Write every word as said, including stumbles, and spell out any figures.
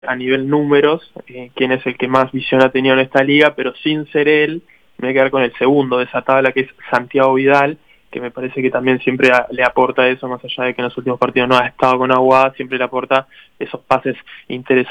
a nivel números eh, quién es el que más visión ha tenido en esta liga, pero sin ser él, me voy a quedar con el segundo de esa tabla, que es Santiago Vidal, que me parece que también siempre a, le aporta eso, más allá de que en los últimos partidos no ha estado con Aguada, siempre le aporta esos pases interesantes